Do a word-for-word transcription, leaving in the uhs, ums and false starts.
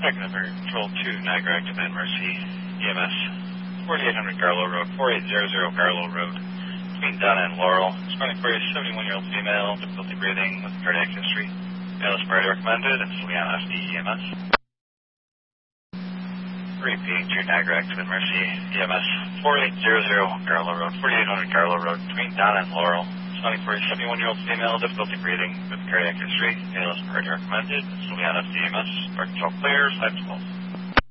Second Number Control two, Niagara Active and Mercy, E M S, forty-eight hundred Garlow Road, forty-eight hundred Garlow Road, between Donna and Laurel. Responding for a seventy-one-year-old female, difficulty breathing with cardiac history. Male is priority recommended, it's Leon F D E M S. Repeating to Niagara Active and Mercy, E M S, forty-eight hundred Garlow Road, forty-eight hundred Garlow Road, between Donna and Laurel. Responding for a seventy-one-year-old female, difficulty breathing with cardiac history. Male is priority recommended, it's Leon F D E M S. Park control clear, five twelve.